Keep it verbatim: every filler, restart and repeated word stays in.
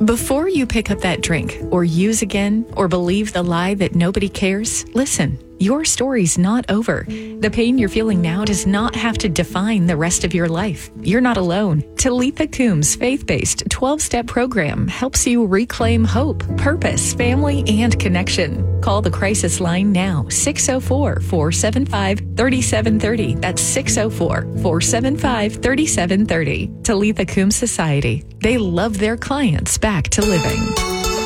Before you pick up that drink or use again or believe the lie that nobody cares, listen. Your story's not over. The pain you're feeling now does not have to define the rest of your life. You're not alone. Talitha Coombs' faith-based twelve-step program helps you reclaim hope, purpose, family, and connection. Call the crisis line now, six oh four, four seven five, three seven three oh. That's six oh four, four seven five, three seven three oh. Talitha Coombs Society. They love their clients back to living.